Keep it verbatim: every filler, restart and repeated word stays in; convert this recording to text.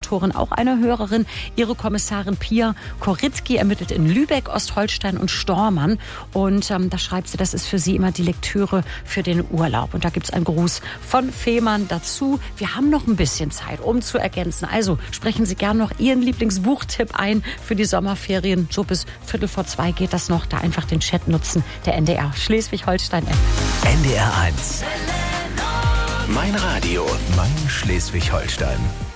Kriminalautorin, auch eine Hörerin. Ihre Kommissarin Pia Korytki ermittelt in Lübeck, Ostholstein und Stormann. Und ähm, da schreibt sie, das ist für sie immer die Lektüre für den Urlaub. Und da gibt es einen Gruß von Fehmarn dazu. Wir haben noch ein bisschen Zeit, um zu ergänzen. Also sprechen Sie gern noch Ihren Lieblingsbuchtipp ein für die Sommerferien. So bis Viertel vor zwei geht das noch. Da einfach den Chat nutzen. Der N D R Schleswig-Holstein-App. N D R eins. Mein Radio, mein Schleswig-Holstein.